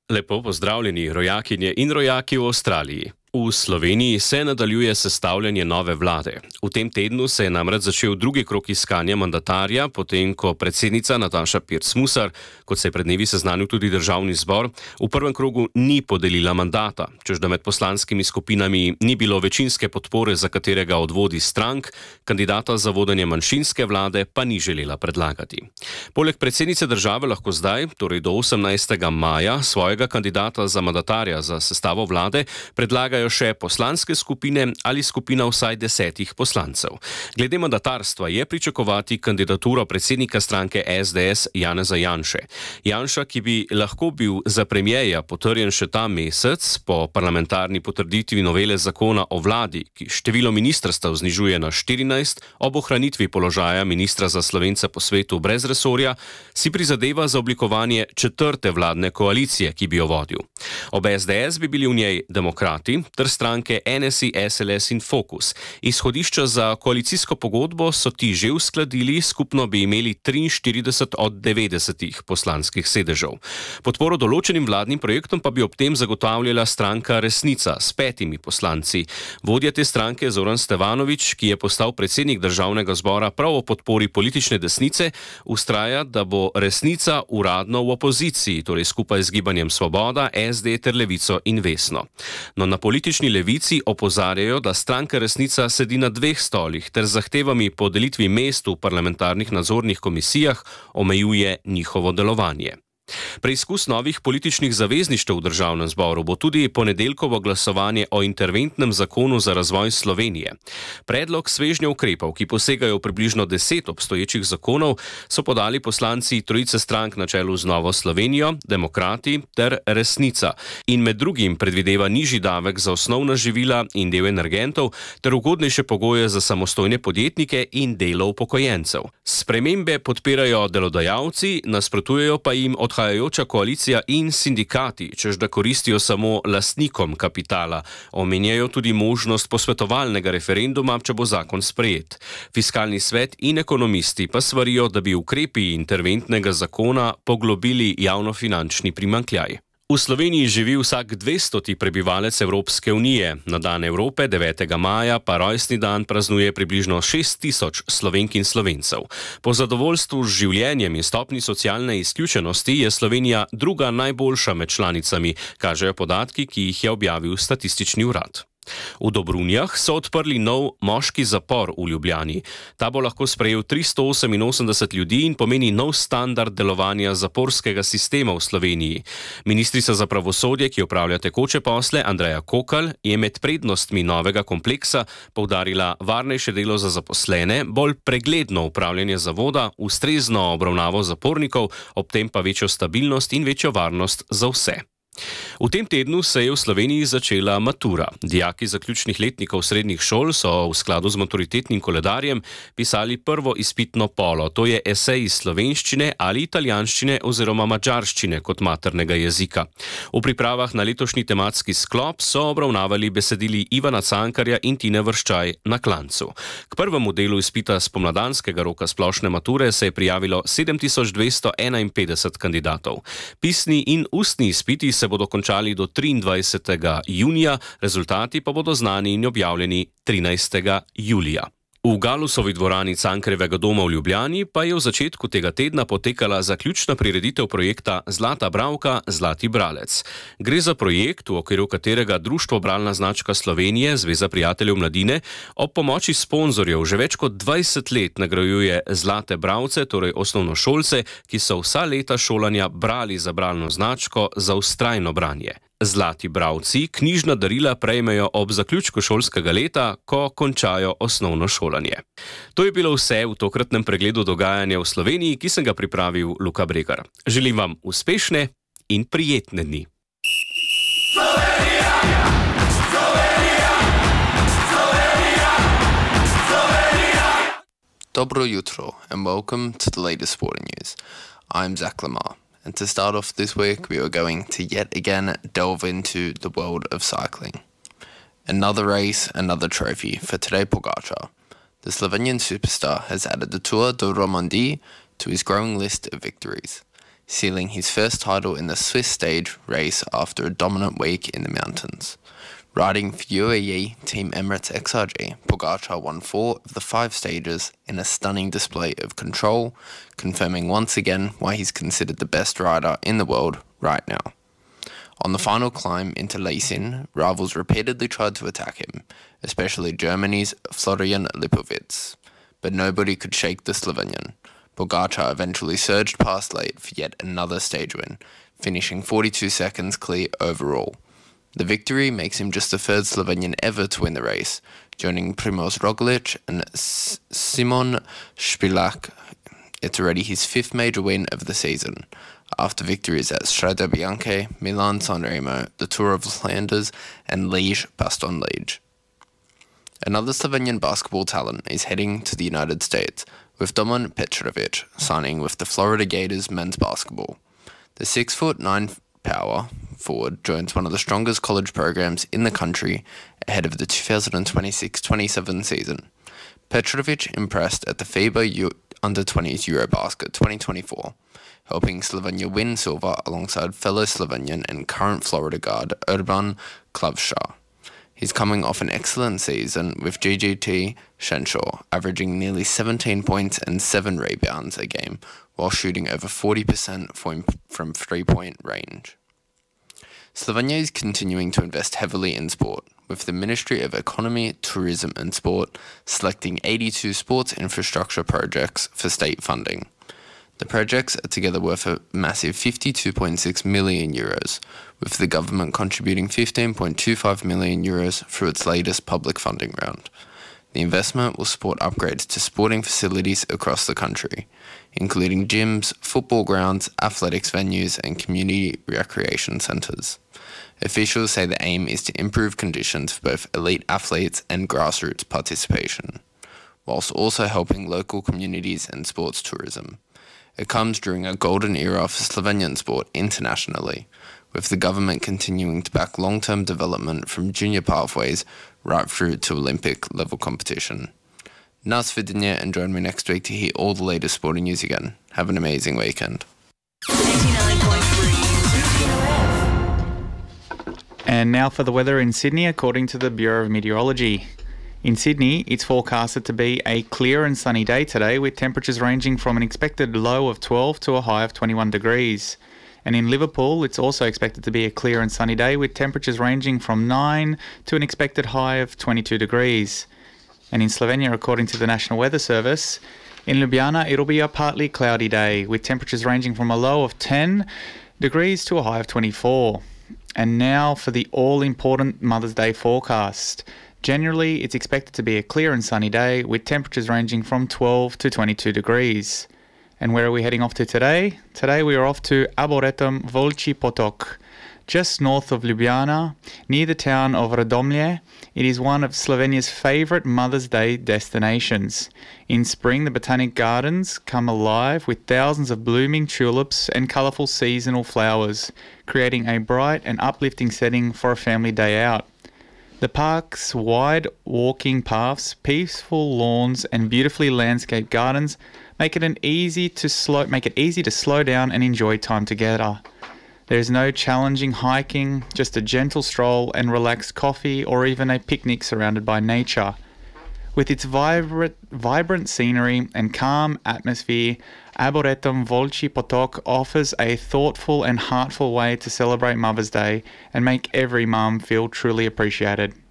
Lepo pozdravljeni, rojakinje in rojaki v Avstraliji. V Sloveniji se nadaljuje sestavljanje nove vlade. V tem tednu se je namreč začel drugi krog iskanja mandatarja, potem ko predsednica Nataša Pirc Musar, kot se je pred dnevi seznanil tudi državni zbor, v prvem krogu ni podelila mandata, čež da med poslanskimi skupinami ni bilo večinske podpore za katerega od vodij strank, kandidata za vodenje manjšinske vlade pa ni želela predlagati. Poleg predsednice države lahko zdaj, torej do 18. maja, svojega kandidata za mandatarja za sestavo vlade predlagajo še poslanske skupine ali skupina vsaj 10 poslancev. Glede mandatarstva je pričakovati kandidaturo predsednika stranke SDS Janeza Janše. Janša, ki bi lahko bil za premierja potrjen še ta mesec po parlamentarni potrditvi novele zakona o vladi, ki število ministrstev znižuje na 14 ob ohranitvi položaja ministra za Slovence po svetu brez resorja, si prizadeva za oblikovanje četrte vladne koalicije, ki bi jo vodil. Ob SDS bi bili v njej demokrati ter stranke NSI, SLS in Fokus. Izhodišča za koalicijsko pogodbo so ti že uskladili, skupno bi imeli 43 od 90 poslanskih sedežev. Podporo določenim vladnim projektom pa bi ob tem zagotavljala stranka Resnica s 5 poslanci. Vodja te stranke Zoran Stevanović, ki je postal predsednik državnega zbora prav o podpori politične desnice, vztraja, da bo Resnica uradno v opoziciji, torej skupaj z Gibanjem Svoboda, SD ter Levico in Vesno. No, na politični levici opozarjajo, da stranka Resnica sedi na 2 stolih ter z zahtevami po delitvi mest v parlamentarnih nadzornih komisijah omejuje njihovo delovanje. Preizkus novih političnih zavezništev v državnem zboru bo tudi ponedeljkovo glasovanje o interventnem zakonu za razvoj Slovenije. Predlog svežnja ukrepov, ki posegajo v približno 10 obstoječih zakonov, so podali poslanci trojice strank na čelu z Novo Slovenijo, Demokrati ter Resnica in med drugim predvideva nižji davek za osnovna živila in del energentov ter ugodnejše pogoje za samostojne podjetnike in delo upokojencev. Spremembe podpirajo delodajalci, nasprotujejo pa jim odhajajoča koalicija in sindikati, čež da koristijo samo lastnikom kapitala. Omenjajo tudi možnost posvetovalnega referenduma, če bo zakon sprejet. Fiskalni svet in ekonomisti pa svarijo, da bi ukrepi interventnega zakona poglobili javnofinančni primanjkljaj. V Sloveniji živi vsak 200. prebivalec Evropske unije. Na dan Evrope 9. maja pa rojstni dan praznuje približno 6000 Slovenk in Slovencev. Po zadovoljstvu z življenjem in stopnji socialne izključenosti je Slovenija druga najboljša med članicami, kažejo podatki, ki jih je objavil Statistični urad. V Dobrunjah so odprli nov moški zapor v Ljubljani. Ta bo lahko sprejel 388 ljudi in pomeni nov standard delovanja zaporskega sistema v Sloveniji. Ministrica za pravosodje, ki opravlja tekoče posle, Andreja Kokalj, je med prednostmi novega kompleksa poudarila varnejše delo za zaposlene, bolj pregledno upravljanje zavoda, ustrezno obravnavo zapornikov, ob tem pa večjo stabilnost in večjo varnost za vse. V tem tednu se je v Sloveniji začela matura. Dijaki zaključnih letnikov srednjih šol so v skladu z maturitetnim koledarjem pisali prvo izpitno polo, to je esej iz slovenščine ali italijanščine oziroma madžarščine kot maternega jezika. V pripravah na letošnji tematski sklop so obravnavali besedili Ivana Cankarja in Tine Vrščaj na Klancu. K prvemu delu izpita spomladanskega roka splošne mature se je prijavilo 7251 kandidatov. Pisni in ustni izpiti se bodo končali do 23. junija, rezultati pa bodo znani in objavljeni 13. julija. V Galusovi dvorani Cankarjevega doma v Ljubljani pa je v začetku tega tedna potekala zaključna prireditev projekta Zlata bralka, Zlati bralec. Gre za projekt, v okviru katerega Društvo Bralna značka Slovenije, Zveza prijateljev mladine, ob pomoči sponzorjev že več kot 20 let nagrajuje zlate bralce, torej osnovnošolce, ki so vsa leta šolanja brali za bralno značko za vztrajno branje. Zlati bralci knjižna darila prejmejo ob zaključku šolskega leta, ko končajo osnovno šolanje. To je bilo vse v tokratnem pregledu dogajanja v Sloveniji, ki sem ga pripravil Luka Bregar. Želim vam uspešne in prijetne dni. Slovenija! Slovenija! Slovenija! Slovenija! Dobro jutro and welcome to the latest sporting news. I'm Zach Lamar. And to start off this week, we are going to yet again delve into the world of cycling. Another race, another trophy for Tadej Pogačar. The Slovenian superstar has added the Tour de Romandie to his growing list of victories. sealing his first title in the Swiss stage race after a dominant week in the mountains. Riding for UAE Team Emirates XRG, Pogačar won 4 of the 5 stages in a stunning display of control, confirming once again why he's considered the best rider in the world right now. On the final climb into Leysin, rivals repeatedly tried to attack him, especially Germany's Florian Lipovitz, but nobody could shake the Slovenian. Pogačar eventually surged past late for yet another stage win, finishing 42 seconds clear overall. The victory makes him just the 3rd Slovenian ever to win the race, joining Primož Roglič and Simon Špilak. It's already his 5th major win of the season, after victories at Strade Bianche, Milan-San Remo, the Tour of Flanders, and Liège-Bastogne-Liège. Another Slovenian basketball talent is heading to the United States, with Domen Petrovic signing with the Florida Gators men's basketball. The 6'9" power forward joins one of the strongest college programs in the country ahead of the 2026-27 season. Petrovic impressed at the FIBA Under-20s Eurobasket 2024, helping Slovenia win silver alongside fellow Slovenian and current Florida guard Urban Klavša. He's coming off an excellent season with GGT Shenshaw averaging nearly 17 points and 7 rebounds a game while shooting over 40% from three-point range. Slovenia is continuing to invest heavily in sport, with the Ministry of Economy, Tourism and Sport selecting 82 sports infrastructure projects for state funding. The projects are together worth a massive €52.6 million, with the government contributing €15.25 million through its latest public funding round. The investment will support upgrades to sporting facilities across the country, including gyms, football grounds, athletics venues and community recreation centres. Officials say the aim is to improve conditions for both elite athletes and grassroots participation, whilst also helping local communities and sports tourism. It comes during a golden era for Slovenian sport internationally, with the government continuing to back long-term development from junior pathways right through to Olympic-level competition. Nas Vidinje, and join me next week to hear all the latest sporting news again. Have an amazing weekend. 89.3. And now for the weather in Sydney, according to the Bureau of Meteorology. In Sydney, it's forecasted to be a clear and sunny day today, with temperatures ranging from an expected low of 12 to a high of 21 degrees. And in Liverpool, it's also expected to be a clear and sunny day, with temperatures ranging from 9 to an expected high of 22 degrees. And in Slovenia, according to the National Weather Service, in Ljubljana, it'll be a partly cloudy day, with temperatures ranging from a low of 10 degrees to a high of 24. And now for the all-important Mother's Day forecast. Generally, it's expected to be a clear and sunny day, with temperatures ranging from 12 to 22 degrees. And where are we heading off to today? Today we are off to Arboretum Volčí Potok, just north of Ljubljana, near the town of Radomlje. It is one of Slovenia's favourite Mother's Day destinations. In spring, the botanic gardens come alive with thousands of blooming tulips and colourful seasonal flowers, creating a bright and uplifting setting for a family day out. The park's wide walking paths, peaceful lawns and beautifully landscaped gardens make it easy to slow down and enjoy time together. There is no challenging hiking, just a gentle stroll and relaxed coffee or even a picnic surrounded by nature. With its vibrant scenery and calm atmosphere, Arboretum Volčí Potok offers a thoughtful and heartful way to celebrate Mother's Day and make every mum feel truly appreciated.